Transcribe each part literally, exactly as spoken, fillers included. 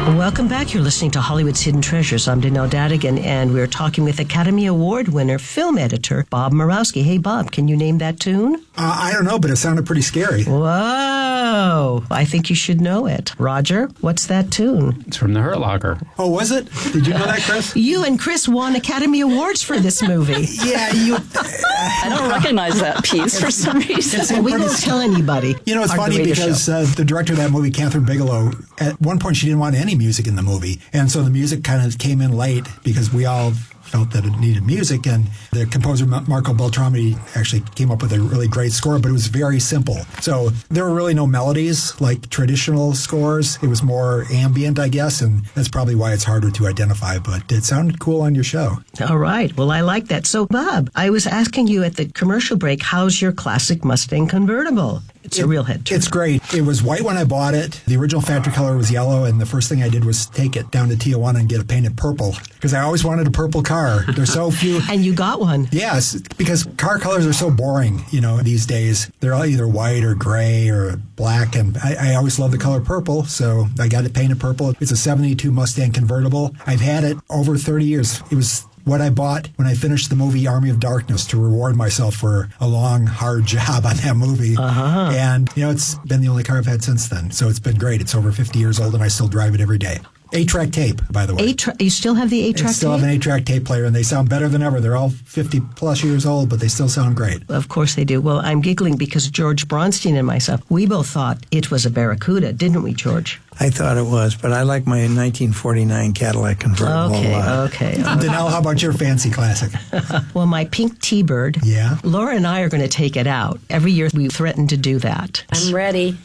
Welcome back. You're listening to Hollywood's Hidden Treasures. I'm Danelle Dadigan, and we're talking with Academy Award winner, film editor, Bob Murawski. Hey, Bob, can you name that tune? Uh, I don't know, but it sounded pretty scary. Whoa. I think you should know it. Roger, what's that tune? It's from The Hurt Locker. Oh, was it? Did you know that, Chris? You and Chris won Academy Awards for this movie. Yeah, you... I don't recognize that piece for some reason. Well, we won't tell anybody. You know, it's funny because uh, the director of that movie, Catherine Bigelow, at one point she didn't want any music in the movie. And so the music kind of came in late because we all felt that it needed music. And the composer, Marco Beltrami, actually came up with a really great score, but it was very simple. So there were really no melodies like traditional scores. It was more ambient, I guess, and that's probably why it's harder to identify. But it sounded cool on your show. All right. Well, I like that. So, Bob, I was asking you at the commercial break, how's your classic Mustang convertible? It's it, a real head turner. It's great. It was white when I bought it. The original factory color was yellow, and the first thing I did was take it down to Tijuana and get it painted purple because I always wanted a purple car. There's so few. And you got one. Yes, because car colors are so boring, you know, these days. They're all either white or gray or black, and I, I always love the color purple, so I got it painted purple. It's a seventy-two Mustang convertible. I've had it over thirty years. It was what I bought when I finished the movie Army of Darkness to reward myself for a long, hard job on that movie. Uh-huh. And, you know, it's been the only car I've had since then. So it's been great. It's over fifty years old, and I still drive it every day. eight-track tape, by the way. Eight tra- you still have the eight-track tape? I still have an eight-track tape player, and they sound better than ever. They're all fifty-plus years old, but they still sound great. Of course they do. Well, I'm giggling because George Bronstein and myself, we both thought it was a Barracuda, didn't we, George? I thought it was, but I like my nineteen forty-nine Cadillac convertible okay, a lot. Okay, okay. Danelle, how about your fancy classic? Well, my pink T-Bird. Yeah? Laura and I are going to take it out. Every year we threaten to do that. I'm ready.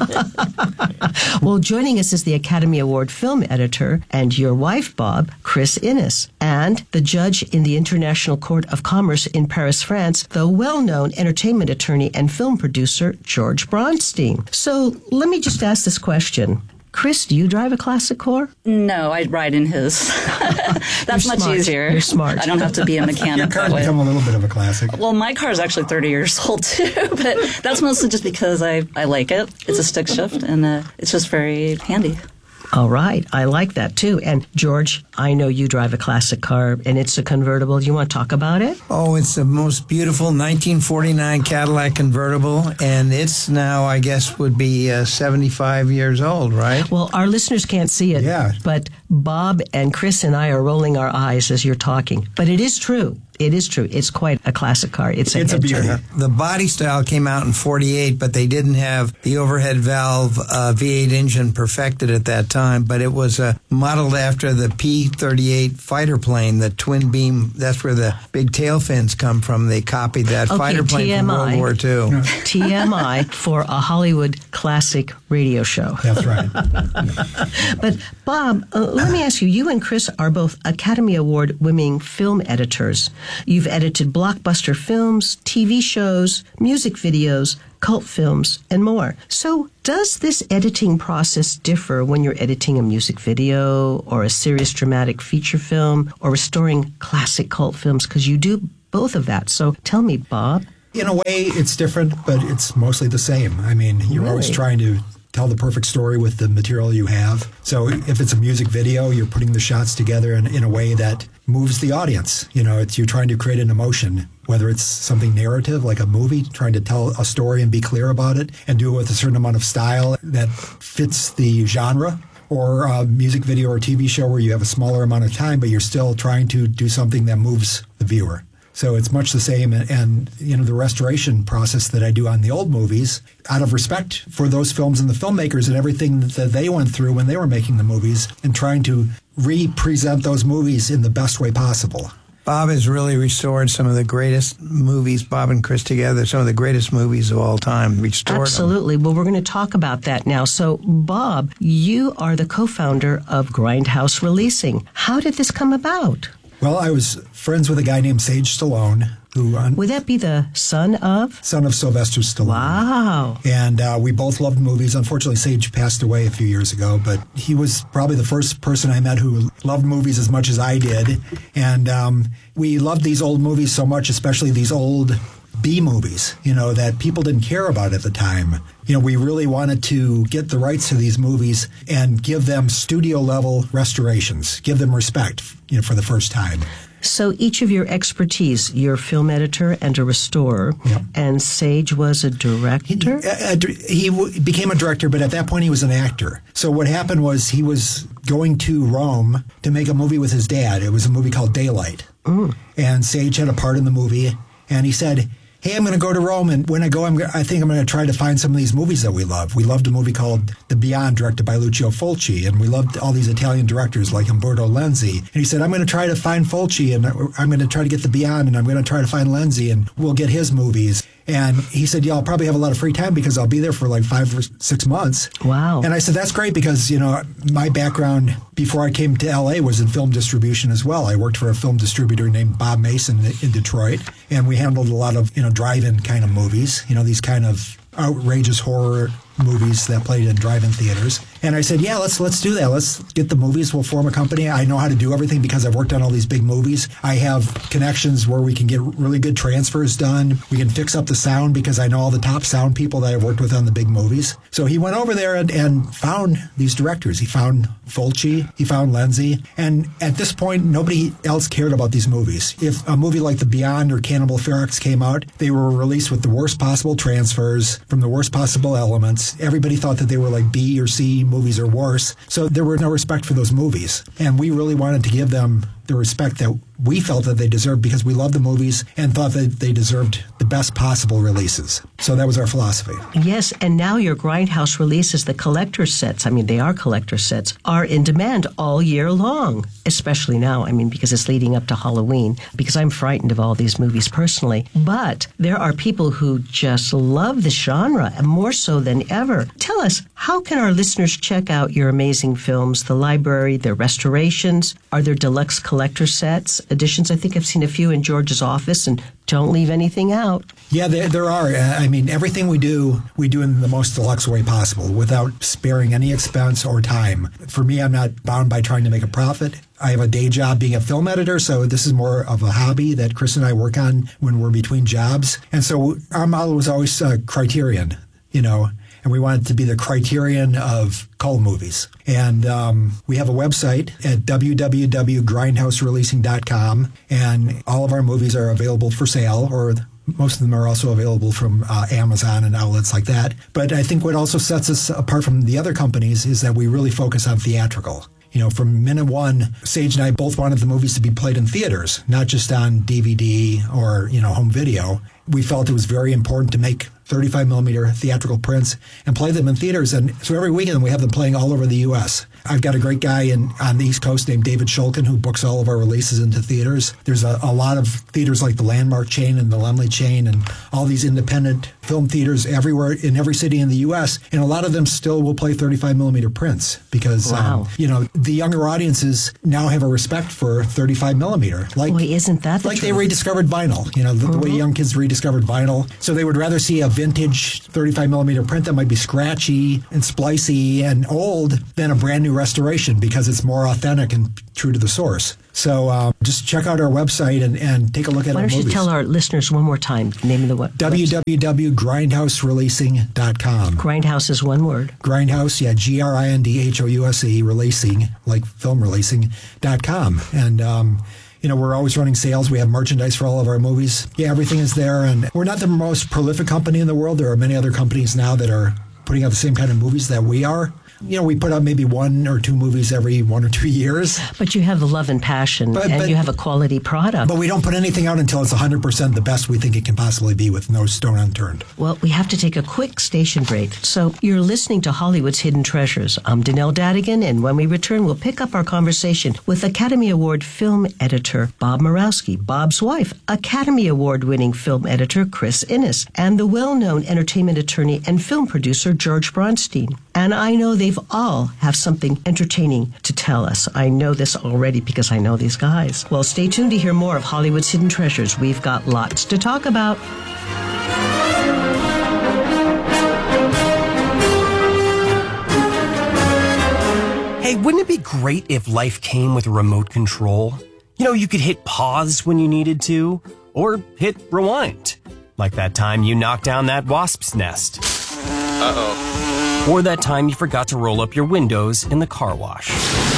Well, joining us is the Academy Award film editor and your wife, Bob, Chris Innes, and the judge in the International Court of Commerce in Paris, France, the well-known entertainment attorney and film producer, George Bronstein. So let me just ask this question. Chris, do you drive a classic car? No, I ride in his. That's You're much smart. easier. You're smart. I don't have to be a mechanic. Your car's that way. become a little bit of a classic. Well, my car is actually thirty years old, too, but that's mostly just because I, I like it. It's a stick shift, and uh, it's just very handy. All right. I like that, too. And, George, I know you drive a classic car, and it's a convertible. Do you want to talk about it? Oh, it's the most beautiful nineteen forty-nine Cadillac convertible, and it's now, I guess, would be uh, seventy-five years old, right? Well, our listeners can't see it, Yeah. but Bob and Chris and I are rolling our eyes as you're talking. But it is true. It is true. It's quite a classic car. It's a It's a head beauty. turner. The body style came out in forty-eight, but they didn't have the overhead valve uh, V eight engine perfected at that time. But it was uh, modeled after the P thirty-eight fighter plane, the twin beam. That's where the big tail fins come from. They copied that Okay, fighter plane T M I. from World War Two. T M I for a Hollywood classic radio show. That's right. But, Bob, uh, let me ask you, you and Chris are both Academy Award-winning film editors. You've edited blockbuster films, T V shows, music videos, cult films, and more. So does this editing process differ when you're editing a music video or a serious dramatic feature film or restoring classic cult films? Because you do both of that. So tell me, Bob. In a way, it's different, but it's mostly the same. I mean, you're Really? always trying to tell the perfect story with the material you have. So if it's a music video, you're putting the shots together in, in a way that moves the audience. You know, it's you're trying to create an emotion, whether it's something narrative like a movie, trying to tell a story and be clear about it and do it with a certain amount of style that fits the genre, or a music video or T V show where you have a smaller amount of time, but you're still trying to do something that moves the viewer. So it's much the same. And, and, you know, the restoration process that I do on the old movies, out of respect for those films and the filmmakers and everything that they went through when they were making the movies, and trying to re-present those movies in the best way possible. Bob has really restored some of the greatest movies, Bob and Chris together, some of the greatest movies of all time, restored Absolutely. them. Well, we're going to talk about that now. So, Bob, you are the co-founder of Grindhouse Releasing. How did this come about? Well, I was friends with a guy named Sage Stallone, who uh, Would that be the son of? son of Sylvester Stallone. Wow. And uh, we both loved movies. Unfortunately, Sage passed away a few years ago, but he was probably the first person I met who loved movies as much as I did. And um, we loved these old movies so much, especially these old B movies, you know, that people didn't care about at the time. You know, we really wanted to get the rights to these movies and give them studio level restorations, give them respect, you know, for the first time. So each of your expertise, you're a film editor and a restorer, Yep. and Sage was a director? He, a, a, he w- became a director, but at that point he was an actor. So what happened was he was going to Rome to make a movie with his dad. It was a movie called Daylight. Mm. And Sage had a part in the movie, and he said, hey, I'm going to go to Rome, and when I go, I'm, I think I'm going to try to find some of these movies that we love. We loved a movie called The Beyond, directed by Lucio Fulci, and we loved all these Italian directors like Umberto Lenzi. And he said, I'm going to try to find Fulci, and I'm going to try to get The Beyond, and I'm going to try to find Lenzi, and we'll get his movies. And he said, yeah, I'll probably have a lot of free time because I'll be there for like five or six months. Wow. And I said, that's great because, you know, my background before I came to L A was in film distribution as well. I worked for a film distributor named Bob Mason in Detroit, and we handled a lot of, you know, drive-in kind of movies, you know, these kind of outrageous horror movies that played in drive-in theaters. And I said, yeah, let's let's do that. Let's get the movies. We'll form a company. I know how to do everything because I've worked on all these big movies. I have connections where we can get really good transfers done. We can fix up the sound because I know all the top sound people that I've worked with on the big movies. So he went over there and, and found these directors. He found Fulci. He found Lenzi. And at this point, nobody else cared about these movies. If a movie like The Beyond or Cannibal Ferox came out, they were released with the worst possible transfers from the worst possible elements. Everybody thought that they were like B or C movies or worse. So there were no respect for those movies. And we really wanted to give them the respect that we felt that they deserved because we loved the movies and thought that they deserved the best possible releases. So that was our philosophy. Yes, and now your Grindhouse releases, the collector sets, I mean, they are collector sets, are in demand all year long, especially now, I mean, because it's leading up to Halloween, because I'm frightened of all these movies personally. But there are people who just love the genre, and more so than ever. Tell us, how can our listeners check out your amazing films, the library, their restorations? Are there deluxe collector sets, editions? I think I've seen a few in George's office, and don't leave anything out. Yeah, there, there are. I mean, everything we do, we do in the most deluxe way possible without sparing any expense or time. For me, I'm not bound by trying to make a profit. I have a day job being a film editor, so this is more of a hobby that Chris and I work on when we're between jobs. And so our model was always uh, Criterion, you know, and we wanted to be the Criterion of cult movies. And um, we have a website at w w w dot grindhouse releasing dot com, and all of our movies are available for sale, or most of them are also available from uh, Amazon and outlets like that. But I think what also sets us apart from the other companies is that we really focus on theatrical. You know, from minute one, Sage and I both wanted the movies to be played in theaters, not just on D V D or, you know, home video. We felt it was very important to make thirty-five millimeter theatrical prints and play them in theaters. And so every weekend we have them playing all over the U S. I've got a great guy in, on the East Coast named David Shulkin who books all of our releases into theaters. There's a, a lot of theaters like the Landmark chain and the Laemmle chain and all these independent film theaters everywhere in every city in the U S. And a lot of them still will play thirty-five millimeter prints because, wow. um, you know, the younger audiences now have a respect for thirty-five millimeter. Like, Boy, isn't that the Like truth? they rediscovered vinyl, you know, the, mm-hmm. the way young kids rediscovered vinyl. So they would rather see a vintage thirty-five millimeter print that might be scratchy and splicey and old than a brand new restoration because it's more authentic and true to the source. So um, just check out our website and, and take a look at Why our don't movies. you tell our listeners one more time the name of the web- w w w dot grindhouse releasing dot com. Grindhouse is one word. Grindhouse, yeah, G R I N D H O U S E, releasing, like film releasing, dot com. And, um, you know, we're always running sales. We have merchandise for all of our movies. Yeah, everything is there. And we're not the most prolific company in the world. There are many other companies now that are putting out the same kind of movies that we are. You know, we put out maybe one or two movies every one or two years. But you have the love and passion, But- and but- you have a quality product. But we don't put anything out until it's one hundred percent the best we think it can possibly be with no stone unturned. Well, we have to take a quick station break. So you're listening to Hollywood's Hidden Treasures. I'm Danelle Dadigan, and when we return, we'll pick up our conversation with Academy Award film editor Bob Murawski, Bob's wife, Academy Award-winning film editor Chris Innes, and the well-known entertainment attorney and film producer George Bronstein. And I know they've all have something entertaining to tell us. I know this already because I know these guys. Well, stay tuned to hear more of Hollywood's Hidden Treasures. We've got lots to talk about. Hey, wouldn't it be great if life came with a remote control? You know, you could hit pause when you needed to, or hit rewind. Like that time you knocked down that wasp's nest. Uh-oh. Or that time you forgot to roll up your windows in the car wash.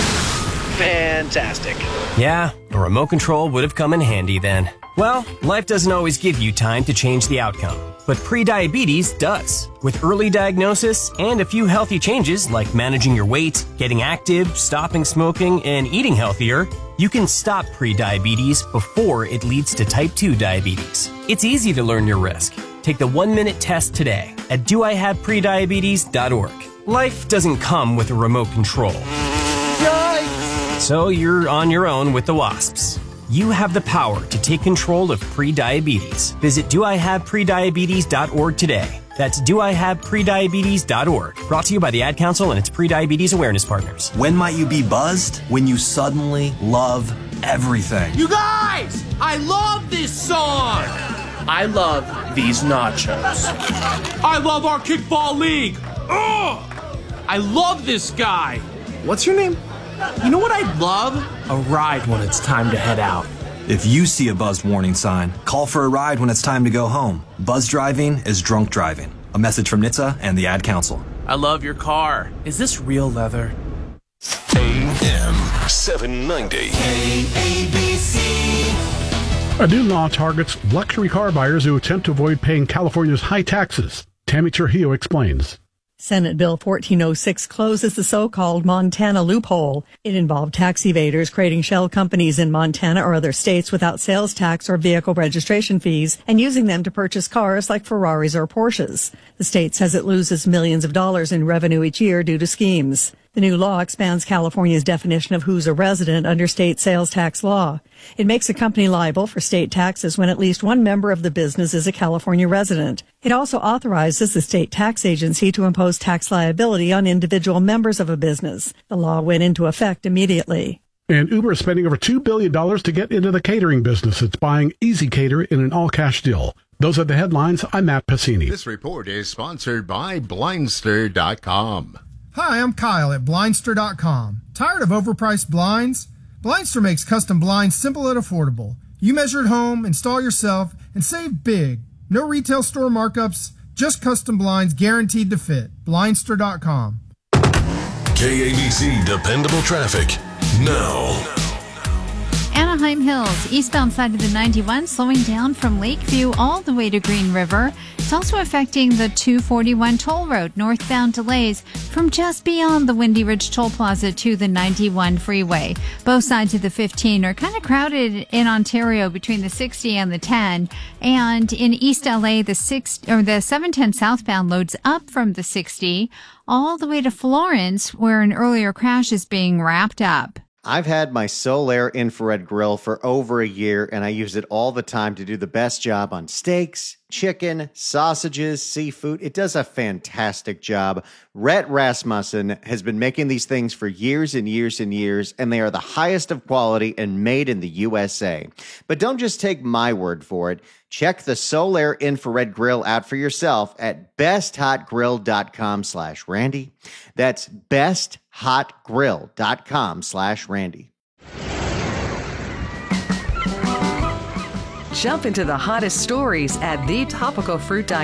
Fantastic. Yeah, a remote control would have come in handy then. Well, life doesn't always give you time to change the outcome, but prediabetes does. With early diagnosis and a few healthy changes like managing your weight, getting active, stopping smoking, and eating healthier, you can stop prediabetes before it leads to type two diabetes. It's easy to learn your risk. Take the one-minute test today at do I have prediabetes dot org. Life doesn't come with a remote control. Yikes! So you're on your own with the wasps. You have the power to take control of prediabetes. Visit do I have prediabetes dot org today. That's do I have prediabetes dot org. Brought to you by the Ad Council and its prediabetes awareness partners. When might you be buzzed? When you suddenly love everything. You guys! I love this song! I love these nachos. I love our kickball league! Ugh! I love this guy! What's your name? You know what I'd love? A ride when it's time to head out. If you see a buzzed warning sign, call for a ride when it's time to go home. Buzz driving is drunk driving. A message from N H T S A and the Ad Council. I love your car. Is this real leather? A M seven ninety. K A B C. A new law targets luxury car buyers who attempt to avoid paying California's high taxes. Tammy Trujillo explains. Senate Bill fourteen oh six closes the so-called Montana loophole. It involved tax evaders creating shell companies in Montana or other states without sales tax or vehicle registration fees and using them to purchase cars like Ferraris or Porsches. The state says it loses millions of dollars in revenue each year due to schemes. The new law expands California's definition of who's a resident under state sales tax law. It makes a company liable for state taxes when at least one member of the business is a California resident. It also authorizes the state tax agency to impose tax liability on individual members of a business. The law went into effect immediately. And Uber is spending over two billion dollars to get into the catering business. It's buying Easy Cater in an all-cash deal. Those are the headlines. I'm Matt Pacini. This report is sponsored by Blindster dot com. Hi, I'm Kyle at Blindster dot com. Tired of overpriced blinds? Blindster makes custom blinds simple and affordable. You measure at home, install yourself, and save big. No retail store markups, just custom blinds guaranteed to fit. Blindster dot com. K A B C Dependable Traffic now. Anaheim Hills, eastbound side of the ninety-one, slowing down from Lakeview all the way to Green River. It's also affecting the two forty-one toll road, northbound delays from just beyond the Windy Ridge Toll Plaza to the ninety-one freeway. Both sides of the fifteen are kind of crowded in Ontario between the sixty and the ten. And in East L A, the six or the seven ten southbound loads up from the sixty all the way to Florence, where an earlier crash is being wrapped up. I've had my Solaire infrared grill for over a year, and I use it all the time to do the best job on steaks, chicken, sausages, seafood. It does a fantastic job. Rhett Rasmussen has been making these things for years and years and years, and they are the highest of quality and made in the U S A. But don't just take my word for it. Check the Solaire infrared grill out for yourself at besthotgrill.com slash Randy. That's besthotgrill.com slash Randy. Jump into the hottest stories at the topical fruit dot